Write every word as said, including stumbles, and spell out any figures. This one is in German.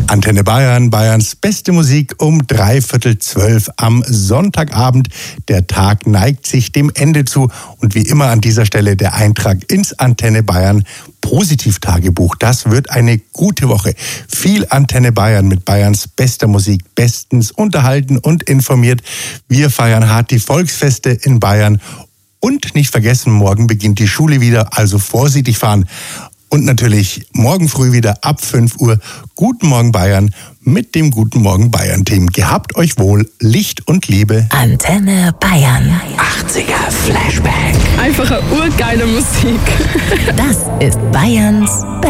Antenne Bayern, Bayerns beste Musik um dreiviertel zwölf am Sonntagabend. Der Tag neigt sich dem Ende zu und wie immer an dieser Stelle der Eintrag ins Antenne Bayern Positivtagebuch. Das wird eine gute Woche. Viel Antenne Bayern mit Bayerns bester Musik, bestens unterhalten und informiert. Wir feiern hart die Volksfeste in Bayern und nicht vergessen, morgen beginnt die Schule wieder, also vorsichtig fahren. Und natürlich morgen früh wieder ab fünf Uhr Guten Morgen Bayern mit dem Guten Morgen Bayern Team. Gehabt euch wohl, Licht und Liebe. Antenne Bayern. achtziger Flashback. Einfache urgeile Musik. Das ist Bayerns